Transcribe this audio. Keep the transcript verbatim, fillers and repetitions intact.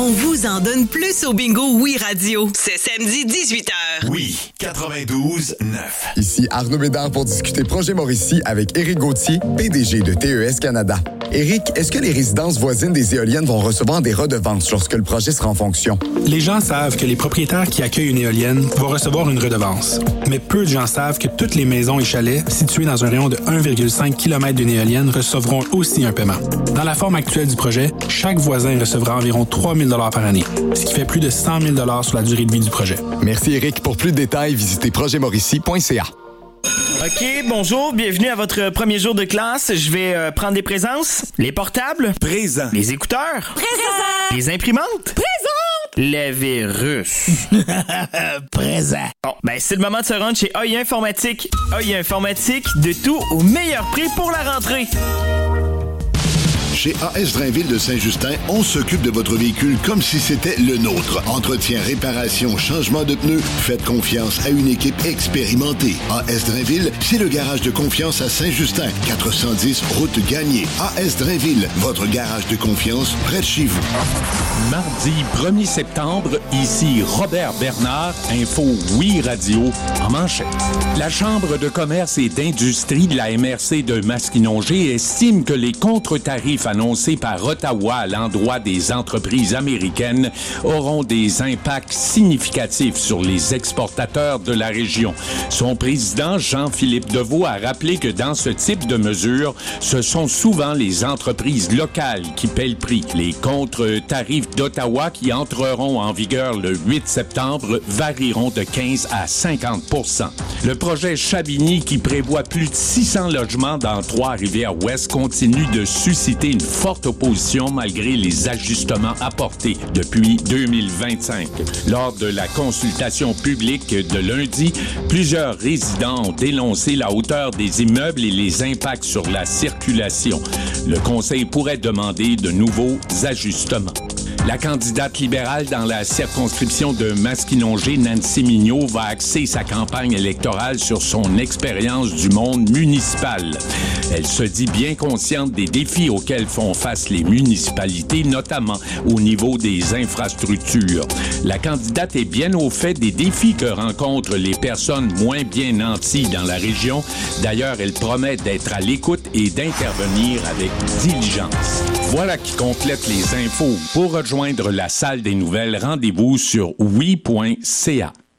On vous en donne plus au bingo Oui Radio. C'est samedi dix-huit heures. Oui, quatre-vingt-douze neuf. Ici Arnaud Bédard pour discuter projet Mauricie avec Éric Gauthier, P D G de T E S Canada. Éric, est-ce que les résidences voisines des éoliennes vont recevoir des redevances lorsque le projet sera en fonction? Les gens savent que les propriétaires qui accueillent une éolienne vont recevoir une redevance. Mais peu de gens savent que toutes les maisons et chalets situés dans un rayon de un virgule cinq kilomètres d'une éolienne recevront aussi un paiement. Dans la forme actuelle du projet, chaque voisin recevra environ trois mille dollars par année, ce qui fait plus de cent mille dollars sur la durée de vie du projet. Merci Éric. Pour plus de détails, visitez projet mauricie point c a. OK, bonjour, bienvenue à votre premier jour de classe. Je vais euh, prendre des présences. Les portables. Présent. Les écouteurs. Présent. Les imprimantes. Présent. Les virus. Présent. Bon, ben c'est le moment de se rendre chez A I Informatique. A I Informatique, de tout au meilleur prix pour la rentrée. Chez A S Drainville de Saint-Justin, on s'occupe de votre véhicule comme si c'était le nôtre. Entretien, réparation, changement de pneus, faites confiance à une équipe expérimentée. A S Drainville, c'est le garage de confiance à Saint-Justin, quatre cent dix route Gagné. A S Drainville, votre garage de confiance près de chez vous. Mardi premier septembre, ici Robert Bernard, Info Oui Radio, en manchette. La Chambre de commerce et d'industrie de la M R C de Masquinongé estime que les contre-tarifs annoncés par Ottawa à l'endroit des entreprises américaines auront des impacts significatifs sur les exportateurs de la région. Son président, Jean-Philippe Deveau, a rappelé que dans ce type de mesures, ce sont souvent les entreprises locales qui paient le prix. Les contre-tarifs d'Ottawa qui entreront en vigueur le huit septembre varieront de quinze à cinquante pour cent. Le projet Chabigny, qui prévoit plus de six cents logements dans Trois-Rivières-Ouest, continue de susciter une forte opposition malgré les ajustements apportés depuis deux mille vingt-cinq. Lors de la consultation publique de lundi, plusieurs résidents ont dénoncé la hauteur des immeubles et les impacts sur la circulation. Le conseil pourrait demander de nouveaux ajustements. La candidate libérale dans la circonscription de Masquinongé, Nancy Mignot, va axer sa campagne électorale sur son expérience du monde municipal. Elle se dit bien consciente des défis auxquels font face les municipalités, notamment au niveau des infrastructures. La candidate est bien au fait des défis que rencontrent les personnes moins bien nanties dans la région. D'ailleurs, elle promet d'être à l'écoute et d'intervenir avec diligence. Voilà qui complète les infos. Pour rejoindre la salle des nouvelles, rendez-vous sur oui point c a.